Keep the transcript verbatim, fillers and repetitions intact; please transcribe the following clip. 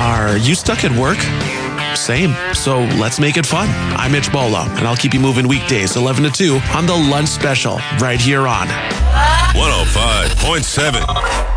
Are you stuck at work? Same. So let's make it fun. I'm Mitch Bolo, and I'll keep you moving weekdays eleven to two on the Lunch Special right here on one oh five point seven